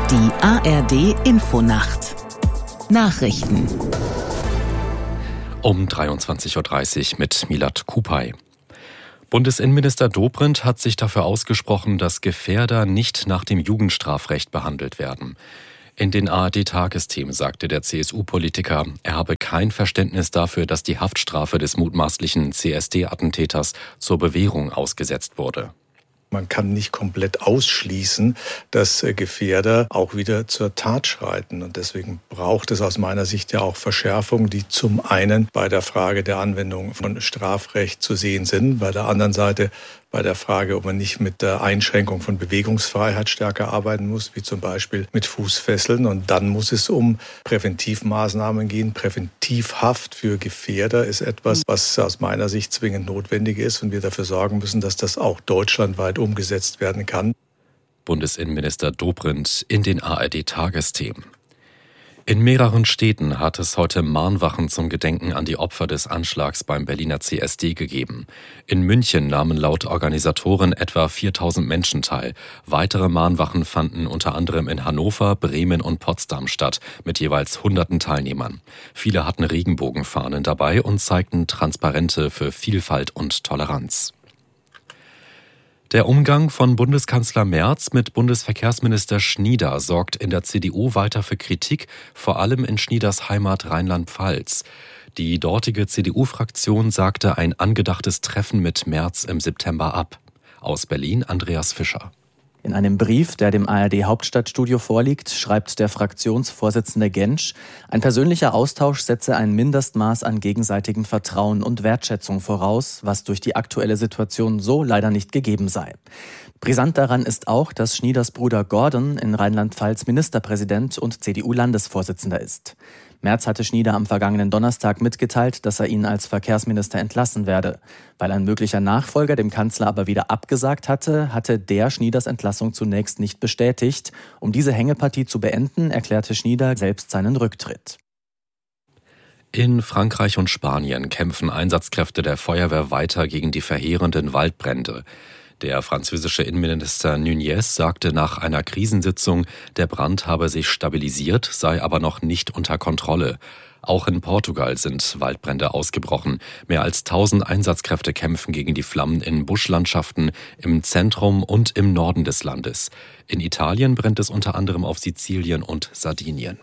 Die ARD-Infonacht. Nachrichten. Um 23.30 Uhr mit Milad Kupay. Bundesinnenminister Dobrindt hat sich dafür ausgesprochen, dass Gefährder nicht nach dem Jugendstrafrecht behandelt werden. In den ARD-Tagesthemen sagte der CSU-Politiker, er habe kein Verständnis dafür, dass die Haftstrafe des mutmaßlichen CSD-Attentäters zur Bewährung ausgesetzt wurde. Man kann nicht komplett ausschließen, dass Gefährder auch wieder zur Tat schreiten. Und deswegen braucht es aus meiner Sicht ja auch Verschärfungen, die zum einen bei der Frage der Anwendung von Strafrecht zu sehen sind, bei der anderen Seite bei der Frage, ob man nicht mit der Einschränkung von Bewegungsfreiheit stärker arbeiten muss, wie zum Beispiel mit Fußfesseln. Und dann muss es um Präventivmaßnahmen gehen. Präventivhaft für Gefährder ist etwas, was aus meiner Sicht zwingend notwendig ist und wir dafür sorgen müssen, dass das auch deutschlandweit umgesetzt werden kann. Bundesinnenminister Dobrindt in den ARD-Tagesthemen. In mehreren Städten hat es heute Mahnwachen zum Gedenken an die Opfer des Anschlags beim Berliner CSD gegeben. In München nahmen laut Organisatoren etwa 4.000 Menschen teil. Weitere Mahnwachen fanden unter anderem in Hannover, Bremen und Potsdam statt, mit jeweils hunderten Teilnehmern. Viele hatten Regenbogenfahnen dabei und zeigten Transparente für Vielfalt und Toleranz. Der Umgang von Bundeskanzler Merz mit Bundesverkehrsminister Schnieder sorgt in der CDU weiter für Kritik, vor allem in Schnieders Heimat Rheinland-Pfalz. Die dortige CDU-Fraktion sagte ein angedachtes Treffen mit Merz im September ab. Aus Berlin Andreas Fischer. In einem Brief, der dem ARD-Hauptstadtstudio vorliegt, schreibt der Fraktionsvorsitzende Gentsch, ein persönlicher Austausch setze ein Mindestmaß an gegenseitigem Vertrauen und Wertschätzung voraus, was durch die aktuelle Situation so leider nicht gegeben sei. Brisant daran ist auch, dass Schnieders Bruder Gordon in Rheinland-Pfalz Ministerpräsident und CDU-Landesvorsitzender ist. Merz hatte Schnieder am vergangenen Donnerstag mitgeteilt, dass er ihn als Verkehrsminister entlassen werde. Weil ein möglicher Nachfolger dem Kanzler aber wieder abgesagt hatte, hatte der Schnieders Entlassung zunächst nicht bestätigt. Um diese Hängepartie zu beenden, erklärte Schnieder selbst seinen Rücktritt. In Frankreich und Spanien kämpfen Einsatzkräfte der Feuerwehr weiter gegen die verheerenden Waldbrände. Der französische Innenminister Nunez sagte nach einer Krisensitzung, der Brand habe sich stabilisiert, sei aber noch nicht unter Kontrolle. Auch in Portugal sind Waldbrände ausgebrochen. Mehr als 1000 Einsatzkräfte kämpfen gegen die Flammen in Buschlandschaften im Zentrum und im Norden des Landes. In Italien brennt es unter anderem auf Sizilien und Sardinien.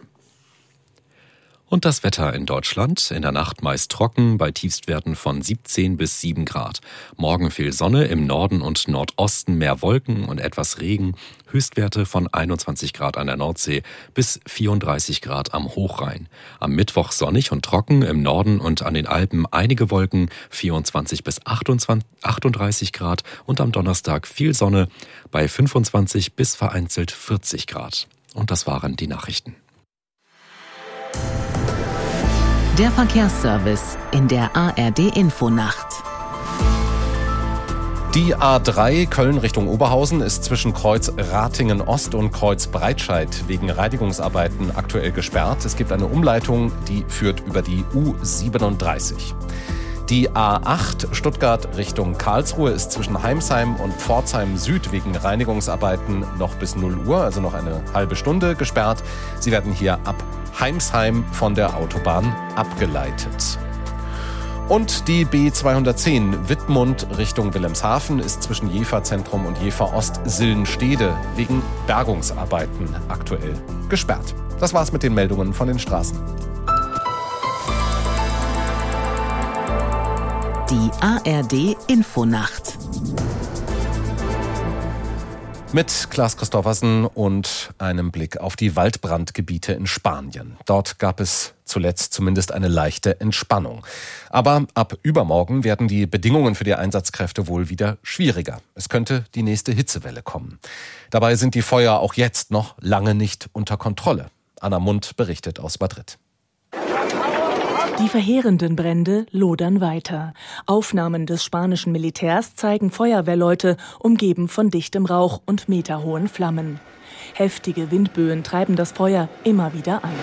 Und das Wetter in Deutschland, in der Nacht meist trocken, bei Tiefstwerten von 17 bis 7 Grad. Morgen viel Sonne, im Norden und Nordosten mehr Wolken und etwas Regen. Höchstwerte von 21 Grad an der Nordsee bis 34 Grad am Hochrhein. Am Mittwoch sonnig und trocken, im Norden und an den Alpen einige Wolken, 24 bis 38 Grad. Und am Donnerstag viel Sonne bei 25 bis vereinzelt 40 Grad. Und das waren die Nachrichten. Der Verkehrsservice in der ARD-Infonacht. Die A3 Köln Richtung Oberhausen ist zwischen Kreuz Ratingen Ost und Kreuz Breitscheid wegen Reinigungsarbeiten aktuell gesperrt. Es gibt eine Umleitung, die führt über die U37. Die A8 Stuttgart Richtung Karlsruhe ist zwischen Heimsheim und Pforzheim Süd wegen Reinigungsarbeiten noch bis 0 Uhr, also noch eine halbe Stunde gesperrt. Sie werden hier ab Heimsheim von der Autobahn abgeleitet. Und die B210 Wittmund Richtung Wilhelmshaven ist zwischen Jever-Zentrum und Jever-Ost-Sillenstede wegen Bergungsarbeiten aktuell gesperrt. Das war's mit den Meldungen von den Straßen. Die ARD-Infonacht. Mit Klaas Christoffersen und einem Blick auf die Waldbrandgebiete in Spanien. Dort gab es zuletzt zumindest eine leichte Entspannung. Aber ab übermorgen werden die Bedingungen für die Einsatzkräfte wohl wieder schwieriger. Es könnte die nächste Hitzewelle kommen. Dabei sind die Feuer auch jetzt noch lange nicht unter Kontrolle. Anna Mund berichtet aus Madrid. Die verheerenden Brände lodern weiter. Aufnahmen des spanischen Militärs zeigen Feuerwehrleute, umgeben von dichtem Rauch und meterhohen Flammen. Heftige Windböen treiben das Feuer immer wieder an.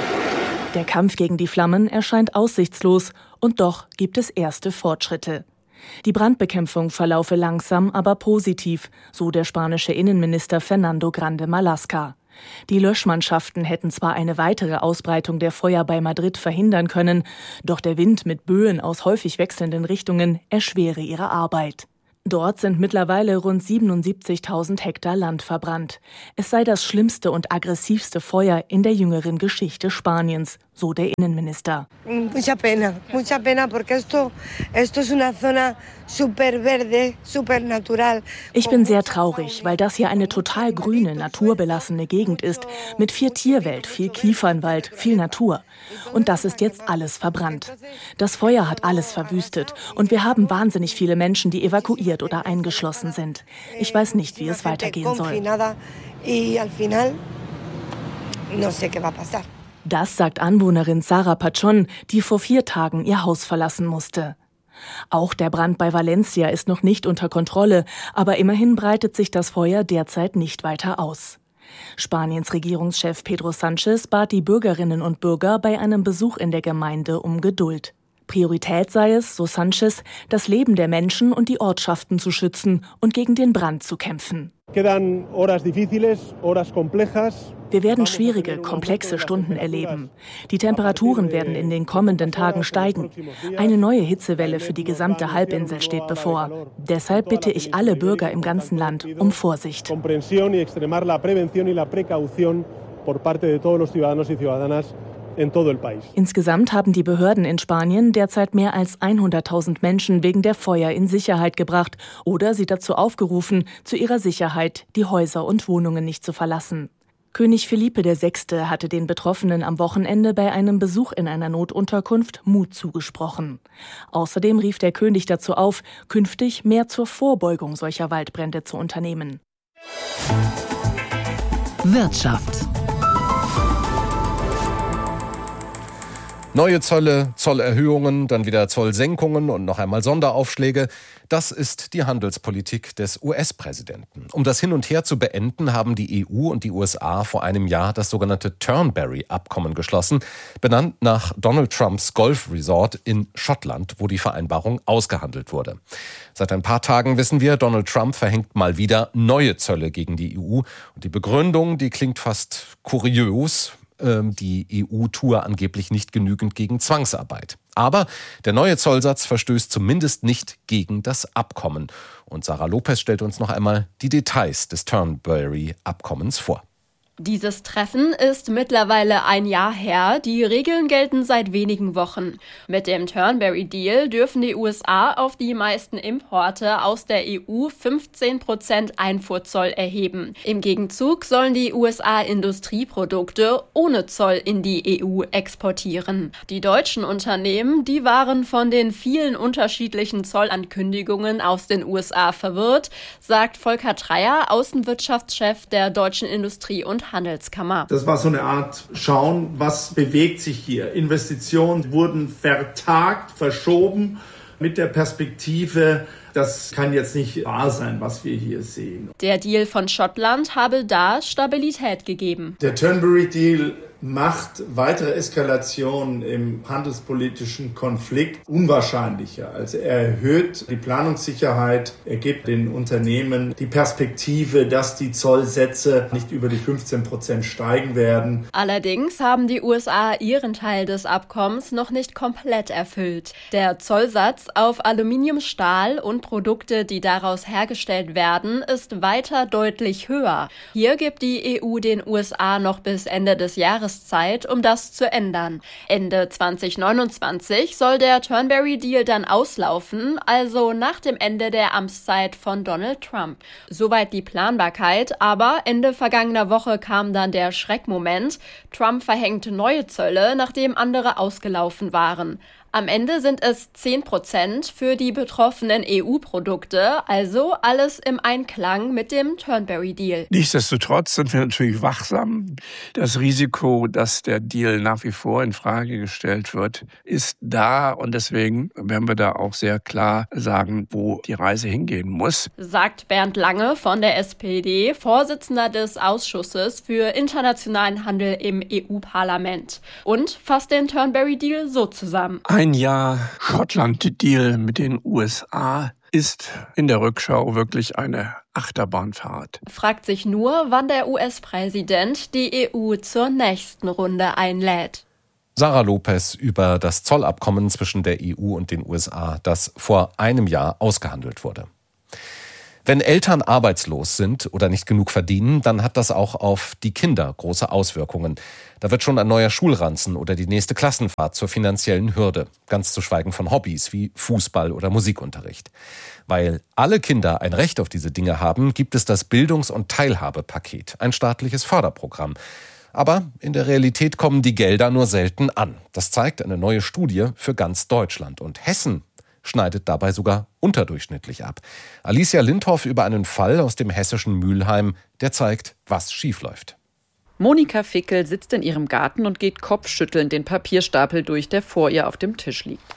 Der Kampf gegen die Flammen erscheint aussichtslos und doch gibt es erste Fortschritte. Die Brandbekämpfung verlaufe langsam, aber positiv, so der spanische Innenminister Fernando Grande Marlaska. Die Löschmannschaften hätten zwar eine weitere Ausbreitung der Feuer bei Madrid verhindern können, doch der Wind mit Böen aus häufig wechselnden Richtungen erschwere ihre Arbeit. Dort sind mittlerweile rund 77.000 Hektar Land verbrannt. Es sei das schlimmste und aggressivste Feuer in der jüngeren Geschichte Spaniens, so der Innenminister. Mucha pena, porque esto es una zona super verde, super natural. Ich bin sehr traurig, weil das hier eine total grüne, naturbelassene Gegend ist, mit viel Tierwelt, viel Kiefernwald, viel Natur. Und das ist jetzt alles verbrannt. Das Feuer hat alles verwüstet und wir haben wahnsinnig viele Menschen, die evakuiert oder eingeschlossen sind. Ich weiß nicht, wie es weitergehen soll. Das sagt Anwohnerin Sara Pachon, die vor 4 Tagen ihr Haus verlassen musste. Auch der Brand bei Valencia ist noch nicht unter Kontrolle, aber immerhin breitet sich das Feuer derzeit nicht weiter aus. Spaniens Regierungschef Pedro Sánchez bat die Bürgerinnen und Bürger bei einem Besuch in der Gemeinde um Geduld. Priorität sei es, so Sánchez, das Leben der Menschen und die Ortschaften zu schützen und gegen den Brand zu kämpfen. Wir werden schwierige, komplexe Stunden erleben. Die Temperaturen werden in den kommenden Tagen steigen. Eine neue Hitzewelle für die gesamte Halbinsel steht bevor. Deshalb bitte ich alle Bürger im ganzen Land um Vorsicht. Insgesamt haben die Behörden in Spanien derzeit mehr als 100.000 Menschen wegen der Feuer in Sicherheit gebracht oder sie dazu aufgerufen, zu ihrer Sicherheit die Häuser und Wohnungen nicht zu verlassen. König Felipe VI. Hatte den Betroffenen am Wochenende bei einem Besuch in einer Notunterkunft Mut zugesprochen. Außerdem rief der König dazu auf, künftig mehr zur Vorbeugung solcher Waldbrände zu unternehmen. Wirtschaft. Neue Zölle, Zollerhöhungen, dann wieder Zollsenkungen und noch einmal Sonderaufschläge. Das ist die Handelspolitik des US-Präsidenten. Um das Hin und Her zu beenden, haben die EU und die USA vor einem Jahr das sogenannte Turnberry-Abkommen geschlossen, benannt nach Donald Trumps Golfresort in Schottland, wo die Vereinbarung ausgehandelt wurde. Seit ein paar Tagen wissen wir, Donald Trump verhängt mal wieder neue Zölle gegen die EU. Und die Begründung, die klingt fast kurios. Die EU tue angeblich nicht genügend gegen Zwangsarbeit. Aber der neue Zollsatz verstößt zumindest nicht gegen das Abkommen. Und Sarah Lopez stellt uns noch einmal die Details des Turnberry-Abkommens vor. Dieses Treffen ist mittlerweile ein Jahr her. Die Regeln gelten seit wenigen Wochen. Mit dem Turnberry-Deal dürfen die USA auf die meisten Importe aus der EU 15% Einfuhrzoll erheben. Im Gegenzug sollen die USA Industrieprodukte ohne Zoll in die EU exportieren. Die deutschen Unternehmen, die waren von den vielen unterschiedlichen Zollankündigungen aus den USA verwirrt, sagt Volker Treyer, Außenwirtschaftschef der Deutschen Industrie- und Handelskammer. Das war so eine Art Schauen, was bewegt sich hier. Investitionen wurden vertagt, verschoben mit der Perspektive, das kann jetzt nicht wahr sein, was wir hier sehen. Der Deal von Schottland habe da Stabilität gegeben. Der Turnberry-Deal macht weitere Eskalationen im handelspolitischen Konflikt unwahrscheinlicher. Also er erhöht die Planungssicherheit, er gibt den Unternehmen die Perspektive, dass die Zollsätze nicht über die 15% steigen werden. Allerdings haben die USA ihren Teil des Abkommens noch nicht komplett erfüllt. Der Zollsatz auf Aluminium, Stahl und Produkte, die daraus hergestellt werden, ist weiter deutlich höher. Hier gibt die EU den USA noch bis Ende des Jahres Zeit, um das zu ändern. Ende 2029 soll der Turnberry-Deal dann auslaufen, also nach dem Ende der Amtszeit von Donald Trump. Soweit die Planbarkeit, aber Ende vergangener Woche kam dann der Schreckmoment. Trump verhängt neue Zölle, nachdem andere ausgelaufen waren. Am Ende sind es 10% für die betroffenen EU-Produkte, also alles im Einklang mit dem Turnberry-Deal. Nichtsdestotrotz sind wir natürlich wachsam. Das Risiko, dass der Deal nach wie vor in Frage gestellt wird, ist da und deswegen werden wir da auch sehr klar sagen, wo die Reise hingehen muss. Sagt Bernd Lange von der SPD, Vorsitzender des Ausschusses für internationalen Handel im EU-Parlament und fasst den Turnberry-Deal so zusammen. ein Jahr Schottland-Deal mit den USA ist in der Rückschau wirklich eine Achterbahnfahrt. Fragt sich nur, wann der US-Präsident die EU zur nächsten Runde einlädt. Sarah Lopez über das Zollabkommen zwischen der EU und den USA, das vor einem Jahr ausgehandelt wurde. Wenn Eltern arbeitslos sind oder nicht genug verdienen, dann hat das auch auf die Kinder große Auswirkungen. Da wird schon ein neuer Schulranzen oder die nächste Klassenfahrt zur finanziellen Hürde, ganz zu schweigen von Hobbys wie Fußball oder Musikunterricht. Weil alle Kinder ein Recht auf diese Dinge haben, gibt es das Bildungs- und Teilhabepaket, ein staatliches Förderprogramm. Aber in der Realität kommen die Gelder nur selten an. Das zeigt eine neue Studie für ganz Deutschland. Und Hessen schneidet dabei sogar unterdurchschnittlich ab. Alicia Lindhoff über einen Fall aus dem hessischen Mülheim, der zeigt, was schiefläuft. Monika Fickel sitzt in ihrem Garten und geht kopfschüttelnd den Papierstapel durch, der vor ihr auf dem Tisch liegt.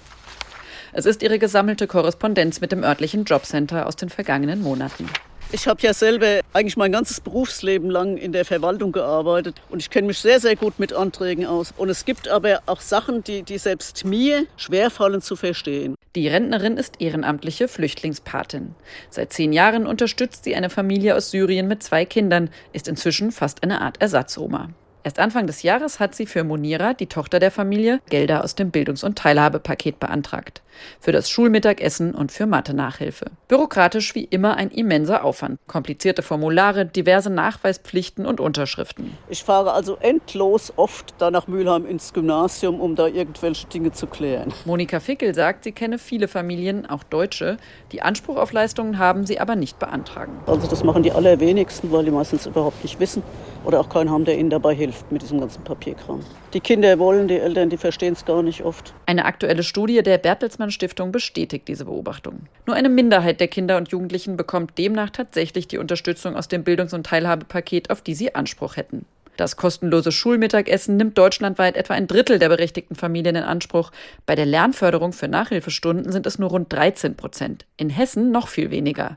Es ist ihre gesammelte Korrespondenz mit dem örtlichen Jobcenter aus den vergangenen Monaten. Ich habe ja selber eigentlich mein ganzes Berufsleben lang in der Verwaltung gearbeitet und ich kenne mich sehr, sehr gut mit Anträgen aus. Und es gibt aber auch Sachen, die selbst mir schwerfallen zu verstehen. Die Rentnerin ist ehrenamtliche Flüchtlingspatin. Seit 10 Jahren unterstützt sie eine Familie aus Syrien mit 2 Kindern, ist inzwischen fast eine Art Ersatzoma. Erst Anfang des Jahres hat sie für Monira, die Tochter der Familie, Gelder aus dem Bildungs- und Teilhabepaket beantragt. Für das Schulmittagessen und für Mathe-Nachhilfe. Bürokratisch wie immer ein immenser Aufwand. Komplizierte Formulare, diverse Nachweispflichten und Unterschriften. Ich fahre also endlos oft da nach Mülheim ins Gymnasium, um da irgendwelche Dinge zu klären. Monika Fickel sagt, sie kenne viele Familien, auch Deutsche, die Anspruch auf Leistungen haben, sie aber nicht beantragen. Also das machen die allerwenigsten, weil die meistens überhaupt nicht wissen oder auch keinen haben, der ihnen dabei hilft mit diesem ganzen Papierkram. Die Kinder wollen, die Eltern, die verstehen es gar nicht oft. Eine aktuelle Studie der Bertelsmann Stiftung bestätigt diese Beobachtung. Nur eine Minderheit der Kinder und Jugendlichen bekommt demnach tatsächlich die Unterstützung aus dem Bildungs- und Teilhabepaket, auf die sie Anspruch hätten. Das kostenlose Schulmittagessen nimmt deutschlandweit etwa 1/3 der berechtigten Familien in Anspruch. Bei der Lernförderung für Nachhilfestunden sind es nur rund 13%. In Hessen noch viel weniger,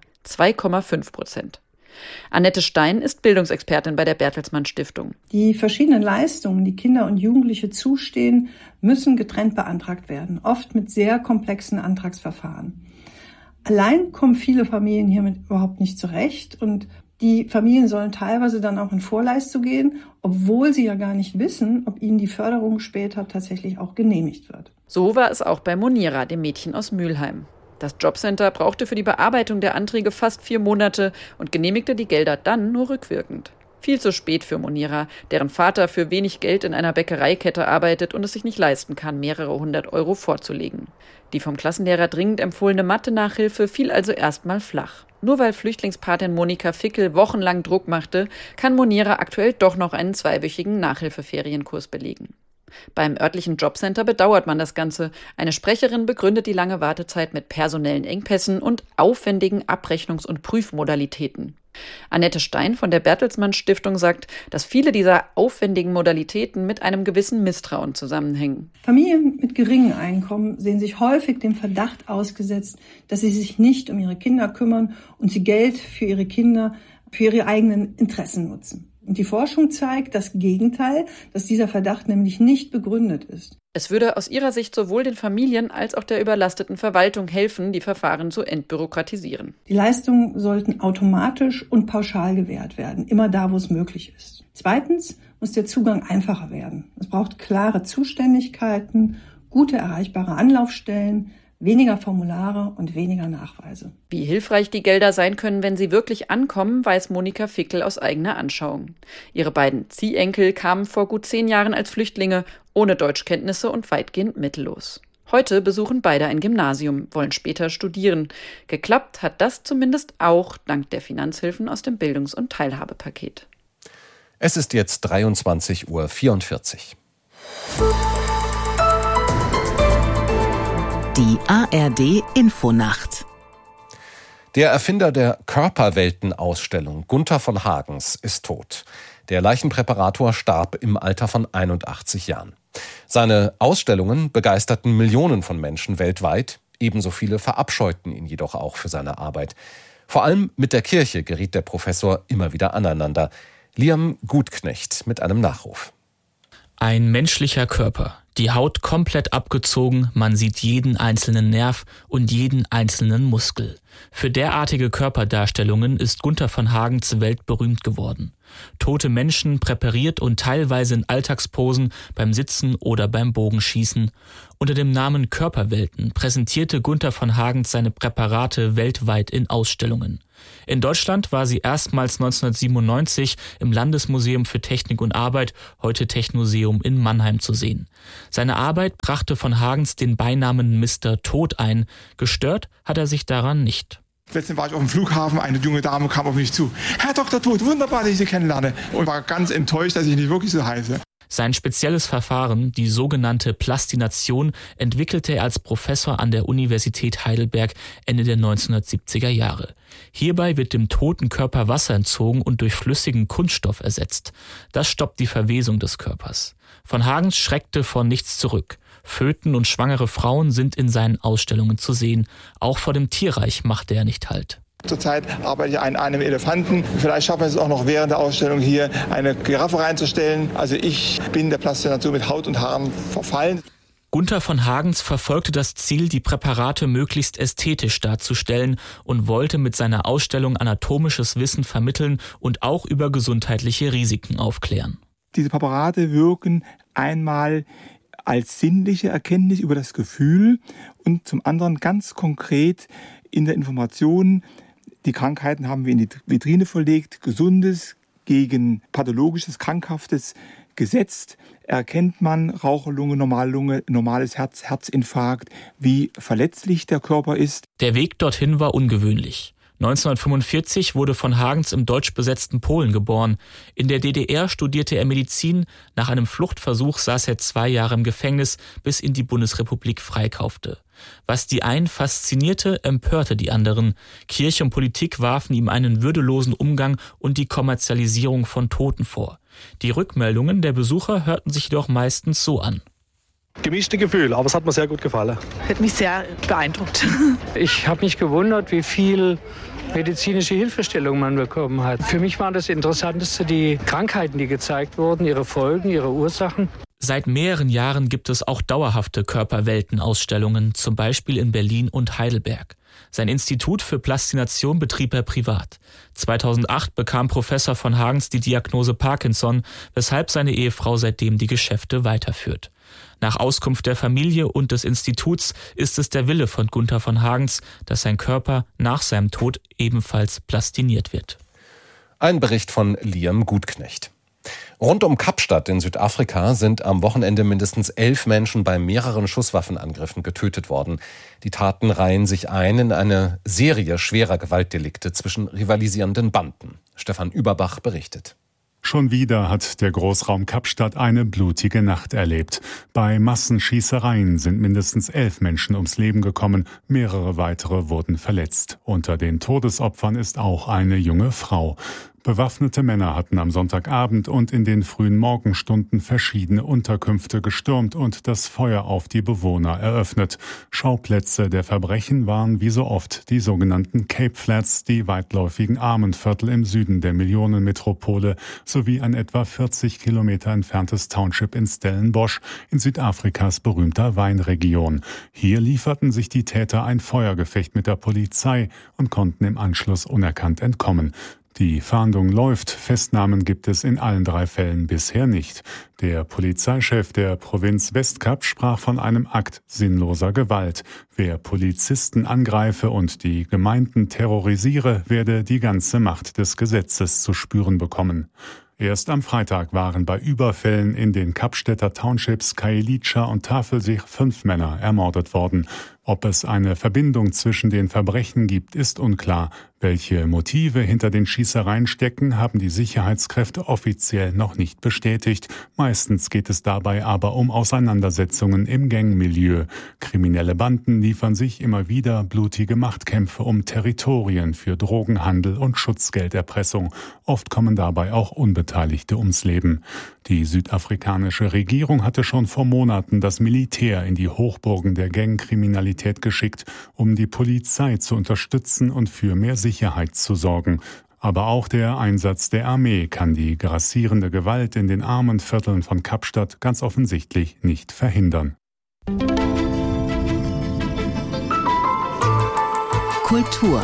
2,5%. Annette Stein ist Bildungsexpertin bei der Bertelsmann Stiftung. Die verschiedenen Leistungen, die Kinder und Jugendliche zustehen, müssen getrennt beantragt werden, oft mit sehr komplexen Antragsverfahren. Allein kommen viele Familien hiermit überhaupt nicht zurecht und die Familien sollen teilweise dann auch in Vorleistung gehen, obwohl sie ja gar nicht wissen, ob ihnen die Förderung später tatsächlich auch genehmigt wird. So war es auch bei Monira, dem Mädchen aus Mülheim. Das Jobcenter brauchte für die Bearbeitung der Anträge fast 4 Monate und genehmigte die Gelder dann nur rückwirkend. Viel zu spät für Monira, deren Vater für wenig Geld in einer Bäckereikette arbeitet und es sich nicht leisten kann, mehrere 100 Euro vorzulegen. Die vom Klassenlehrer dringend empfohlene Mathe-Nachhilfe fiel also erstmal flach. Nur weil Flüchtlingspatin Monika Fickel wochenlang Druck machte, kann Monira aktuell doch noch einen 2-wöchigen Nachhilfeferienkurs belegen. Beim örtlichen Jobcenter bedauert man das Ganze. Eine Sprecherin begründet die lange Wartezeit mit personellen Engpässen und aufwendigen Abrechnungs- und Prüfmodalitäten. Annette Stein von der Bertelsmann Stiftung sagt, dass viele dieser aufwendigen Modalitäten mit einem gewissen Misstrauen zusammenhängen. Familien mit geringem Einkommen sehen sich häufig dem Verdacht ausgesetzt, dass sie sich nicht um ihre Kinder kümmern und sie Geld für ihre Kinder, für ihre eigenen Interessen nutzen. Und die Forschung zeigt das Gegenteil, dass dieser Verdacht nämlich nicht begründet ist. Es würde aus ihrer Sicht sowohl den Familien als auch der überlasteten Verwaltung helfen, die Verfahren zu entbürokratisieren. Die Leistungen sollten automatisch und pauschal gewährt werden, immer da, wo es möglich ist. Zweitens muss der Zugang einfacher werden. Es braucht klare Zuständigkeiten, gute erreichbare Anlaufstellen, weniger Formulare und weniger Nachweise. Wie hilfreich die Gelder sein können, wenn sie wirklich ankommen, weiß Monika Fickel aus eigener Anschauung. Ihre beiden Ziehenkel kamen vor gut 10 Jahren als Flüchtlinge, ohne Deutschkenntnisse und weitgehend mittellos. Heute besuchen beide ein Gymnasium, wollen später studieren. Geklappt hat das zumindest auch dank der Finanzhilfen aus dem Bildungs- und Teilhabepaket. Es ist jetzt 23:44 Uhr. Die ARD Infonacht. Der Erfinder der Körperwelten-Ausstellung, Gunther von Hagens, ist tot. Der Leichenpräparator starb im Alter von 81 Jahren. Seine Ausstellungen begeisterten Millionen von Menschen weltweit. Ebenso viele verabscheuten ihn jedoch auch für seine Arbeit. Vor allem mit der Kirche geriet der Professor immer wieder aneinander. Liam Gutknecht mit einem Nachruf. Ein menschlicher Körper, die Haut komplett abgezogen, man sieht jeden einzelnen Nerv und jeden einzelnen Muskel. Für derartige Körperdarstellungen ist Gunther von Hagens weltberühmt geworden. Tote Menschen präpariert und teilweise in Alltagsposen beim Sitzen oder beim Bogenschießen. Unter dem Namen Körperwelten präsentierte Gunther von Hagens seine Präparate weltweit in Ausstellungen. In Deutschland war sie erstmals 1997 im Landesmuseum für Technik und Arbeit, heute Technoseum in Mannheim zu sehen. Seine Arbeit brachte von Hagens den Beinamen Mr. Tod ein. Gestört hat er sich daran nicht. Letztens war ich auf dem Flughafen, eine junge Dame kam auf mich zu. Herr Dr. Tod, wunderbar, dass ich Sie kennenlerne. Und war ganz enttäuscht, dass ich nicht wirklich so heiße. Sein spezielles Verfahren, die sogenannte Plastination, entwickelte er als Professor an der Universität Heidelberg Ende der 1970er Jahre. Hierbei wird dem toten Körper Wasser entzogen und durch flüssigen Kunststoff ersetzt. Das stoppt die Verwesung des Körpers. Von Hagens schreckte vor nichts zurück. Föten und schwangere Frauen sind in seinen Ausstellungen zu sehen. Auch vor dem Tierreich machte er nicht Halt. Zurzeit arbeite ich an einem Elefanten. Vielleicht schaffen wir es auch noch während der Ausstellung hier eine Giraffe reinzustellen. Also ich bin der Plastination mit Haut und Haaren verfallen. Gunther von Hagens verfolgte das Ziel, die Präparate möglichst ästhetisch darzustellen und wollte mit seiner Ausstellung anatomisches Wissen vermitteln und auch über gesundheitliche Risiken aufklären. Diese Präparate wirken einmal als sinnliche Erkenntnis über das Gefühl und zum anderen ganz konkret in der Information. Die Krankheiten haben wir in die Vitrine verlegt, Gesundes gegen Pathologisches, Krankhaftes gesetzt. Erkennt man Raucherlunge, Normallunge, normales Herz, Herzinfarkt, wie verletzlich der Körper ist. Der Weg dorthin war ungewöhnlich. 1945 wurde von Hagens im deutsch besetzten Polen geboren. In der DDR studierte er Medizin. Nach einem Fluchtversuch saß er 2 Jahre im Gefängnis, bis ihn die Bundesrepublik freikaufte. Was die einen faszinierte, empörte die anderen. Kirche und Politik warfen ihm einen würdelosen Umgang und die Kommerzialisierung von Toten vor. Die Rückmeldungen der Besucher hörten sich jedoch meistens so an. Gemischte Gefühle, aber es hat mir sehr gut gefallen. Hat mich sehr beeindruckt. Ich habe mich gewundert, wie viel medizinische Hilfestellung man bekommen hat. Für mich war das Interessanteste die Krankheiten, die gezeigt wurden, ihre Folgen, ihre Ursachen. Seit mehreren Jahren gibt es auch dauerhafte Körperweltenausstellungen, zum Beispiel in Berlin und Heidelberg. Sein Institut für Plastination betrieb er privat. 2008 bekam Professor von Hagens die Diagnose Parkinson, weshalb seine Ehefrau seitdem die Geschäfte weiterführt. Nach Auskunft der Familie und des Instituts ist es der Wille von Gunther von Hagens, dass sein Körper nach seinem Tod ebenfalls plastiniert wird. Ein Bericht von Liam Gutknecht. Rund um Kapstadt in Südafrika sind am Wochenende mindestens 11 Menschen bei mehreren Schusswaffenangriffen getötet worden. Die Taten reihen sich ein in eine Serie schwerer Gewaltdelikte zwischen rivalisierenden Banden. Stefan Überbach berichtet. Schon wieder hat der Großraum Kapstadt eine blutige Nacht erlebt. Bei Massenschießereien sind mindestens 11 Menschen ums Leben gekommen, mehrere weitere wurden verletzt. Unter den Todesopfern ist auch eine junge Frau. Bewaffnete Männer hatten am Sonntagabend und in den frühen Morgenstunden verschiedene Unterkünfte gestürmt und das Feuer auf die Bewohner eröffnet. Schauplätze der Verbrechen waren wie so oft die sogenannten Cape Flats, die weitläufigen Armenviertel im Süden der Millionenmetropole, sowie ein etwa 40 Kilometer entferntes Township in Stellenbosch in Südafrikas berühmter Weinregion. Hier lieferten sich die Täter ein Feuergefecht mit der Polizei und konnten im Anschluss unerkannt entkommen. Die Fahndung läuft, Festnahmen gibt es in allen 3 Fällen bisher nicht. Der Polizeichef der Provinz Westkap sprach von einem Akt sinnloser Gewalt. Wer Polizisten angreife und die Gemeinden terrorisiere, werde die ganze Macht des Gesetzes zu spüren bekommen. Erst am Freitag waren bei Überfällen in den Kapstädter Townships Khayelitsha und Tafelsig 5 Männer ermordet worden. Ob es eine Verbindung zwischen den Verbrechen gibt, ist unklar. Welche Motive hinter den Schießereien stecken, haben die Sicherheitskräfte offiziell noch nicht bestätigt. Meistens geht es dabei aber um Auseinandersetzungen im Gangmilieu. Kriminelle Banden liefern sich immer wieder blutige Machtkämpfe um Territorien für Drogenhandel und Schutzgelderpressung. Oft kommen dabei auch Unbeteiligte ums Leben. Die südafrikanische Regierung hatte schon vor Monaten das Militär in die Hochburgen der Gangkriminalität geschickt, um die Polizei zu unterstützen und für mehr Sicherheit zu sorgen. Aber auch der Einsatz der Armee kann die grassierende Gewalt in den armen Vierteln von Kapstadt ganz offensichtlich nicht verhindern. Kultur.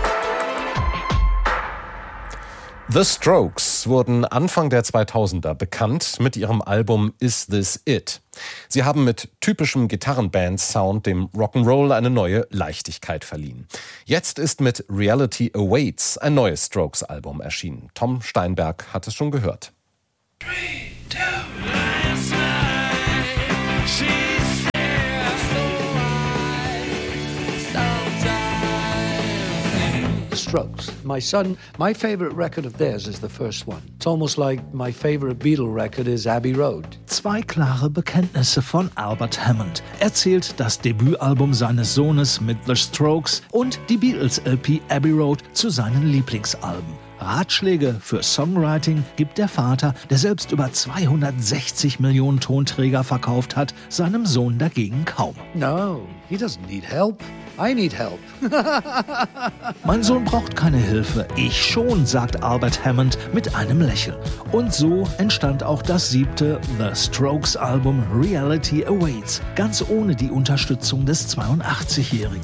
The Strokes wurden Anfang der 2000er bekannt mit ihrem Album Is This It? Sie haben mit typischem Gitarrenband-Sound dem Rock'n'Roll eine neue Leichtigkeit verliehen. Jetzt ist mit Reality Awaits ein neues Strokes-Album erschienen. Tom Steinberg hat es schon gehört. 3, 2, last night, she said so The Strokes. My son, my favorite record of theirs is the first one. It's almost like my favorite Beatle record is Abbey Road. Zwei klare Bekenntnisse von Albert Hammond. Er zählt das Debütalbum seines Sohnes mit The Strokes und die Beatles-LP Abbey Road zu seinen Lieblingsalben. Ratschläge für Songwriting gibt der Vater, der selbst über 260 Millionen Tonträger verkauft hat, seinem Sohn dagegen kaum. No, he doesn't need help. I need help. Mein Sohn braucht keine Hilfe, ich schon, sagt Albert Hammond mit einem Lächeln. Und so entstand auch das 7. The Strokes-Album Reality Awaits, ganz ohne die Unterstützung des 82-Jährigen.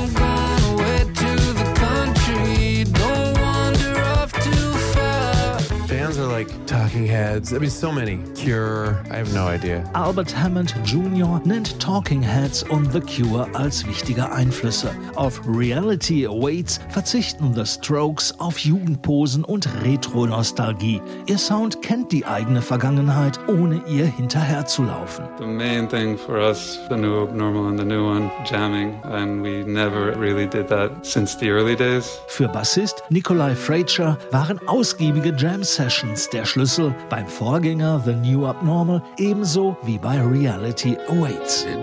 Bands are like Talking Heads. I mean, so many. Cure. I have no idea. Albert Hammond Jr. nennt Talking Heads und The Cure als wichtige Einflüsse. Auf Reality Awaits verzichten The Strokes auf Jugendposen und Retro-Nostalgie. Ihr Sound kennt die eigene Vergangenheit, ohne ihr hinterherzulaufen. The main thing for us, the new Abnormal and the new one, jamming, and we never really did that since the early days. Für Bassist Nikolai Frazier waren ausgiebige Jam-Sessions der Schlüssel beim Vorgänger The New Abnormal ebenso wie bei Reality Awaits.